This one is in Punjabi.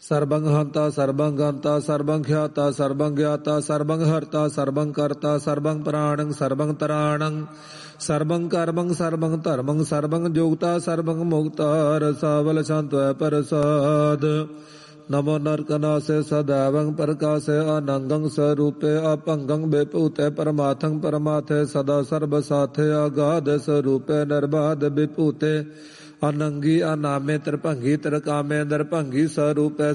ਸਰਬੰ ਹੰਤਾ ਸਰਬੰ ਗੰਤਾ ਸਰਬੰ ਖਿਆਤਾ ਸਰਬੰ ਗਿਆਤਾ ਸਰਬੰ ਹਰਤਾ ਸਰਬੰ ਕਰਤਾ ਸਰਬੰ ਪ੍ਰਾਣੰ ਸਰਬੰ ਤਰਾਣੰ ਸਰਬੰ ਕਰਮੰ ਸਰਬੰ ਧਰਮੰ ਸਰਬੰ ਜੋਗਤਾ ਸਰਬੰ ਮੁਕਤਾ ਰਸਾਵਲ ਸ਼ੰਤਵੈ ਪ੍ਰਸਾਦ ਨਮੋ ਨਰਕਨਾਸੇ ਸਦੈਵੰ ਪ੍ਰਕਾਸੇ ਅਨੰਗੰ ਸਰੂਪੇ ਅਭੰਗੰ ਵਿਭੂਤੇ ਪਰਮਾਥੰ ਪਰਮਾਥੇ ਸਦਾ ਸਰਬ ਸਾਥੇ ਅਗਾਧ ਸਰੂਪੇ ਨਿਰਬਾਧ ਵਿਭੂਤੇ ਅਨੰਗੀ ਅਨਾਮੇ ਤ੍ਰਿਭੰਗੀ ਤ੍ਰਿਕਾਮੇ ਨਿਰਭੰਗੀ ਸਰੂਪੇ